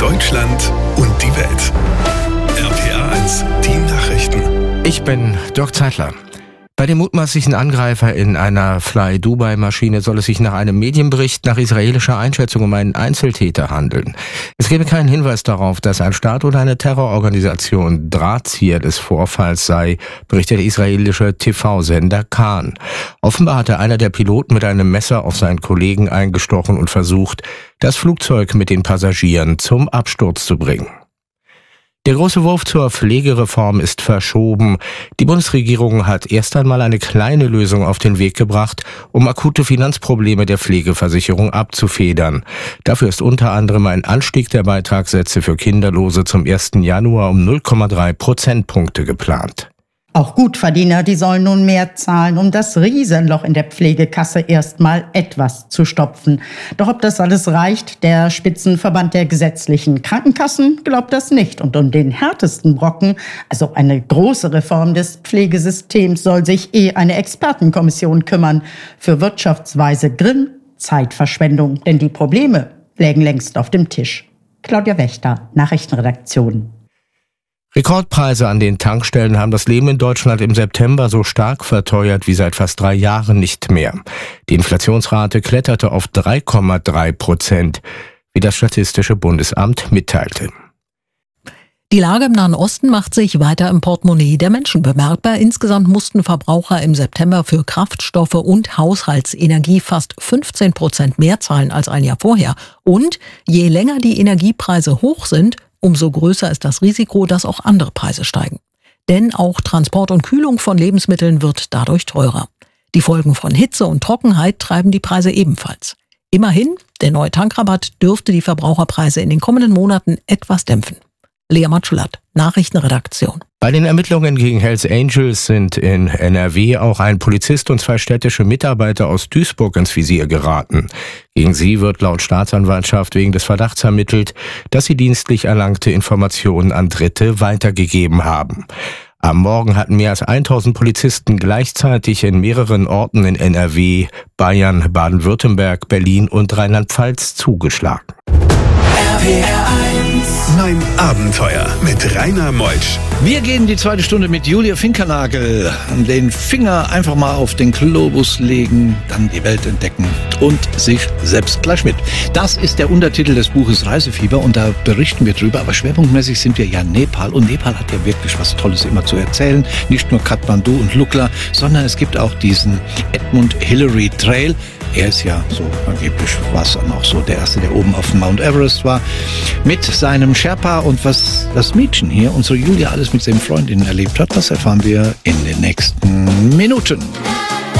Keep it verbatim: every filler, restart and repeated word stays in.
Deutschland und die Welt. R P R eins, die Nachrichten. Ich bin Dirk Zeitler. Bei dem mutmaßlichen Angreifer in einer Fly-Dubai-Maschine soll es sich nach einem Medienbericht nach israelischer Einschätzung um einen Einzeltäter handeln. Es gebe keinen Hinweis darauf, dass ein Staat oder eine Terrororganisation Drahtzieher des Vorfalls sei, berichtet der israelische T V-Sender Kan. Offenbar hatte einer der Piloten mit einem Messer auf seinen Kollegen eingestochen und versucht, das Flugzeug mit den Passagieren zum Absturz zu bringen. Der große Wurf zur Pflegereform ist verschoben. Die Bundesregierung hat erst einmal eine kleine Lösung auf den Weg gebracht, um akute Finanzprobleme der Pflegeversicherung abzufedern. Dafür ist unter anderem ein Anstieg der Beitragssätze für Kinderlose zum ersten Januar um null Komma drei Prozentpunkte geplant. Auch Gutverdiener, die sollen nun mehr zahlen, um das Riesenloch in der Pflegekasse erstmal etwas zu stopfen. Doch ob das alles reicht, der Spitzenverband der gesetzlichen Krankenkassen glaubt das nicht. Und um den härtesten Brocken, also eine große Reform des Pflegesystems, soll sich eh eine Expertenkommission kümmern. Für Wirtschaftsweise Grimm, Zeitverschwendung, denn die Probleme lägen längst auf dem Tisch. Claudia Wächter, Nachrichtenredaktion. Rekordpreise an den Tankstellen haben das Leben in Deutschland im September so stark verteuert wie seit fast drei Jahren nicht mehr. Die Inflationsrate kletterte auf drei Komma drei Prozent, wie das Statistische Bundesamt mitteilte. Die Lage im Nahen Osten macht sich weiter im Portemonnaie der Menschen bemerkbar. Insgesamt mussten Verbraucher im September für Kraftstoffe und Haushaltsenergie fast fünfzehn Prozent mehr zahlen als ein Jahr vorher. Und je länger die Energiepreise hoch sind, umso größer ist das Risiko, dass auch andere Preise steigen. Denn auch Transport und Kühlung von Lebensmitteln wird dadurch teurer. Die Folgen von Hitze und Trockenheit treiben die Preise ebenfalls. Immerhin, der neue Tankrabatt dürfte die Verbraucherpreise in den kommenden Monaten etwas dämpfen. Lea Matschulat, Nachrichtenredaktion. Bei den Ermittlungen gegen Hells Angels sind in N R W auch ein Polizist und zwei städtische Mitarbeiter aus Duisburg ins Visier geraten. Gegen sie wird laut Staatsanwaltschaft wegen des Verdachts ermittelt, dass sie dienstlich erlangte Informationen an Dritte weitergegeben haben. Am Morgen hatten mehr als tausend Polizisten gleichzeitig in mehreren Orten in N R W, Bayern, Baden-Württemberg, Berlin und Rheinland-Pfalz zugeschlagen. R P R eins. Mein Abenteuer mit Rainer Meutsch. Wir gehen die zweite Stunde mit Julia Finkernagel. Den Finger einfach mal auf den Globus legen, dann die Welt entdecken und sich selbst gleich mit. Das ist der Untertitel des Buches Reisefieber und da berichten wir drüber. Aber schwerpunktmäßig sind wir ja in Nepal und Nepal hat ja wirklich was Tolles immer zu erzählen. Nicht nur Kathmandu und Lukla, sondern es gibt auch diesen Edmund Hillary Trail. Er ist ja so, angeblich war es dann auch so der Erste, der oben auf dem Mount Everest war, mit seinem Sherpa. Und was das Mädchen hier, unsere Julia, alles mit seinen Freundinnen erlebt hat, das erfahren wir in den nächsten Minuten.